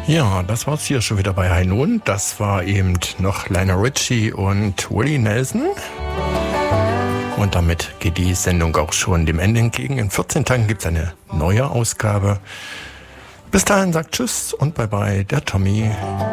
Ja, das war's hier schon wieder bei High Noon. Das war eben noch Lionel Richie und Willie Nelson. Und damit geht die Sendung auch schon dem Ende entgegen. In 14 Tagen gibt's eine neue Ausgabe. Bis dahin sagt Tschüss und Bye-bye, der Tommy.